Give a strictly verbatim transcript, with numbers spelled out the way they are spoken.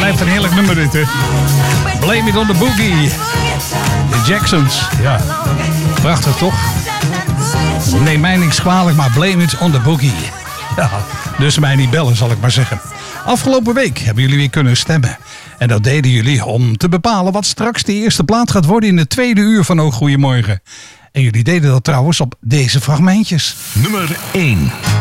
blijft een heerlijk nummer dit, hè. Blame It on the Boogie. De Jacksons, ja. Prachtig, toch? Neem mij niks kwalijk, maar blame it on the boogie. Ja, dus mij niet bellen, zal ik maar zeggen. Afgelopen week hebben jullie weer kunnen stemmen. En dat deden jullie om te bepalen wat straks de eerste plaat gaat worden in het tweede uur van Ook Goeiemorgen. En jullie deden dat trouwens op deze fragmentjes. Nummer één.